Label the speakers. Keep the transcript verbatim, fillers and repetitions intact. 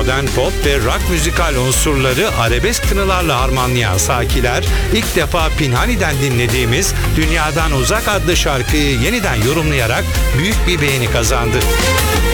Speaker 1: modern pop ve rock müzikal unsurları arabesk tınılarla harmanlayan Sakiler, ilk defa Pinhani'den dinlediğimiz Dünyadan Uzak adlı şarkıyı yeniden yorumlayarak büyük bir beğeni kazandı.